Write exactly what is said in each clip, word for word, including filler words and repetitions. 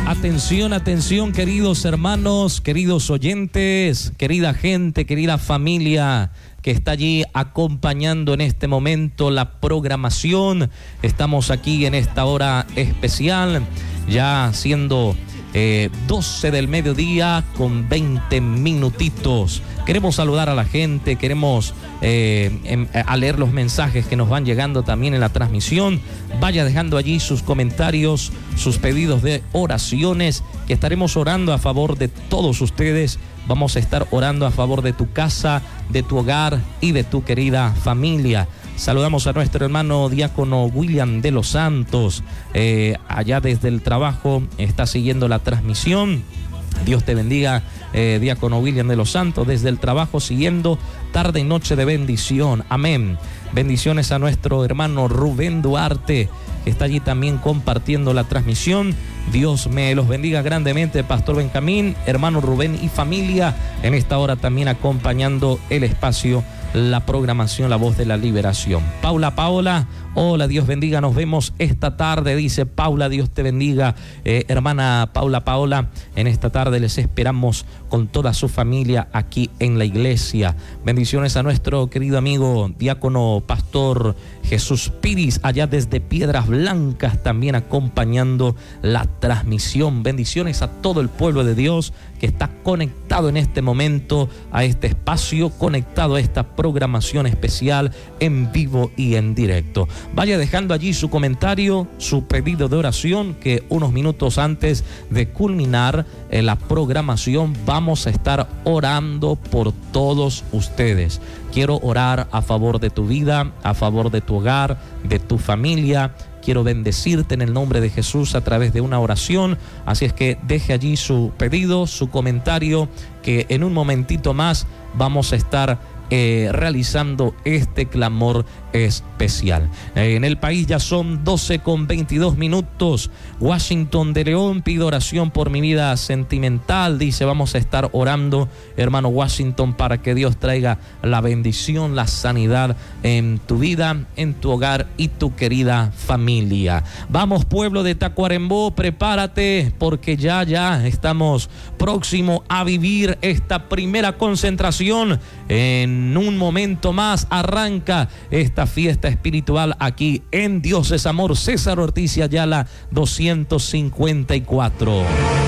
Atención, atención, queridos hermanos, queridos oyentes, querida gente, querida familia que está allí acompañando en este momento la programación. Estamos aquí en esta hora especial, ya siendo eh, doce del mediodía con veinte minutitos. Queremos saludar a la gente, queremos eh, em, a leer los mensajes que nos van llegando también en la transmisión. Vaya dejando allí sus comentarios, sus pedidos de oraciones, que estaremos orando a favor de todos ustedes. Vamos a estar orando a favor de tu casa, de tu hogar y de tu querida familia. Saludamos a nuestro hermano diácono William de los Santos, eh, allá desde el trabajo, está siguiendo la transmisión. Dios te bendiga, eh, diácono William de los Santos, desde el trabajo siguiendo tarde y noche de bendición. Amén. Bendiciones a nuestro hermano Rubén Duarte, que está allí también compartiendo la transmisión. Dios me los bendiga grandemente, Pastor Benjamín, hermano Rubén y familia, en esta hora también acompañando el espacio, la programación La Voz de la Liberación. Paula Paola, hola, Dios bendiga, nos vemos esta tarde, dice Paula, Dios te bendiga. Eh, hermana Paula Paola, en esta tarde les esperamos con toda su familia aquí en la iglesia. Bendiciones a nuestro querido amigo diácono Pastor Jesús Piris, allá desde Piedras Blancas, también acompañando la transmisión. Bendiciones a todo el pueblo de Dios que está conectado en este momento a este espacio, conectado a esta programación especial en vivo y en directo. Vaya dejando allí su comentario, su pedido de oración, que unos minutos antes de culminar eh, la programación vamos a estar orando por todos ustedes. Quiero orar a favor de tu vida, a favor de tu hogar, de tu familia. Quiero bendecirte en el nombre de Jesús a través de una oración. Así es que deje allí su pedido, su comentario, que en un momentito más vamos a estar eh, realizando este clamor especial. Eh, en el país ya son doce con veintidós minutos. Washington de León pide oración por mi vida sentimental. Dice, vamos a estar orando, hermano Washington, para que Dios traiga la bendición, la sanidad en tu vida, en tu hogar y tu querida familia. Vamos, pueblo de Tacuarembó, prepárate, porque ya, ya estamos próximos a vivir esta primera concentración. En un momento más arranca esta fiesta espiritual aquí en Dios es Amor. César Ortiz y Ayala doscientos cincuenta y cuatro.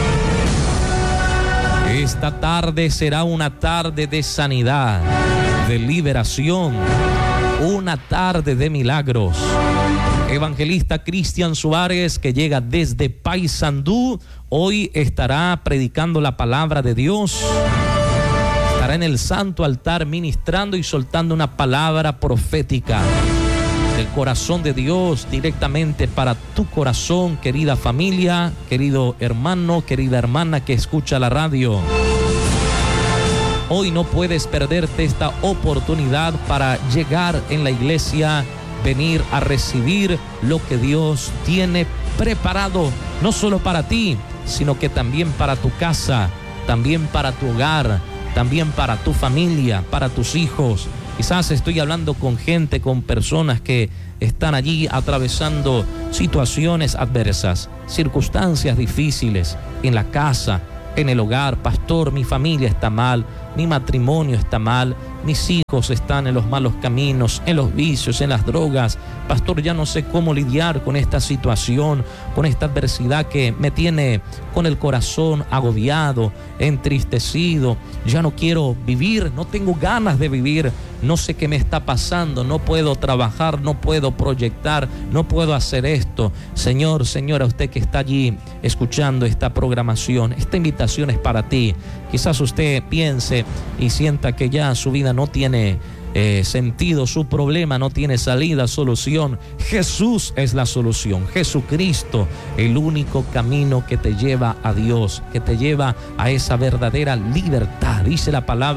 Esta tarde será una tarde de sanidad, de liberación, una tarde de milagros. Evangelista Cristian Suárez, que llega desde Paysandú, hoy estará predicando la palabra de Dios. Estará en el santo altar ministrando y soltando una palabra profética del corazón de Dios directamente para tu corazón, querida familia, querido hermano, querida hermana que escucha la radio. Hoy no puedes perderte esta oportunidad para llegar en la iglesia, venir a recibir lo que Dios tiene preparado, no solo para ti, sino que también para tu casa, también para tu hogar, también para tu familia, para tus hijos. Quizás estoy hablando con gente, con personas que están allí atravesando situaciones adversas, circunstancias difíciles en la casa, en el hogar. Pastor, mi familia está mal, mi matrimonio está mal, mis hijos están en los malos caminos, en los vicios, en las drogas. Pastor, ya no sé cómo lidiar con esta situación, con esta adversidad que me tiene con el corazón agobiado, entristecido. Ya no quiero vivir, no tengo ganas de vivir, no sé qué me está pasando, no puedo trabajar, no puedo proyectar, no puedo hacer esto. Señor, señora, usted que está allí escuchando esta programación, esta invitación es para ti. Quizás usted piense y sienta que ya su vida no tiene eh, sentido, su problema no tiene salida, solución. Jesús es la solución. Jesucristo, el único camino que te lleva a Dios, que te lleva a esa verdadera libertad. Dice la palabra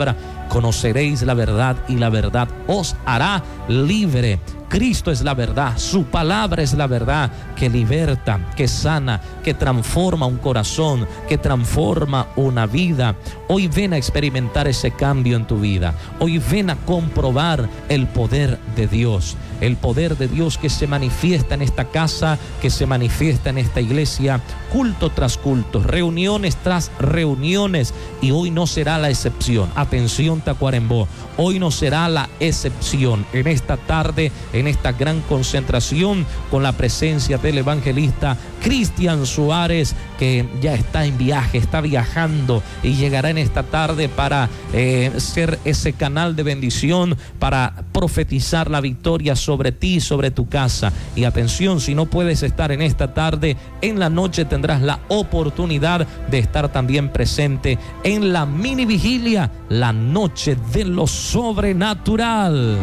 conoceréis la verdad y la verdad os hará libre. Cristo es la verdad, su palabra es la verdad que liberta, que sana, que transforma un corazón, que transforma una vida. Hoy ven a experimentar ese cambio en tu vida. Hoy ven a comprobar el poder de Dios. El poder de Dios que se manifiesta en esta casa, que se manifiesta en esta iglesia, culto tras culto, reuniones tras reuniones. Y hoy no será la excepción. Atención, Tacuarembó. Hoy no será la excepción. En esta tarde, en esta gran concentración, con la presencia del evangelista Cristian Suárez, que ya está en viaje, está viajando y llegará en esta tarde para eh, ser ese canal de bendición, para profetizar la victoria sobre ti, sobre tu casa. Y atención, si no puedes estar en esta tarde, en la noche tendrás la oportunidad de estar también presente en la mini vigilia, la noche de lo sobrenatural.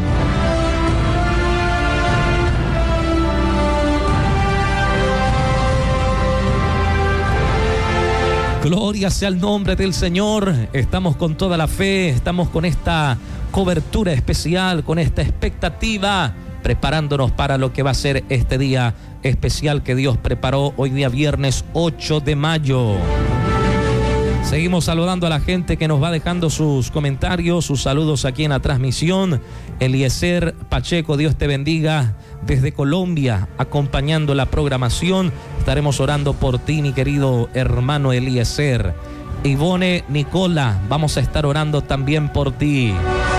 Gloria sea el nombre del Señor. Estamos con toda la fe, estamos con esta cobertura especial, con esta expectativa, preparándonos para lo que va a ser este día especial que Dios preparó hoy día viernes ocho de mayo. Seguimos saludando a la gente que nos va dejando sus comentarios, sus saludos aquí en la transmisión. Eliezer Pacheco, Dios te bendiga desde Colombia, acompañando la programación. Estaremos orando por ti, mi querido hermano Eliezer. Ivone Nicola, vamos a estar orando también por ti.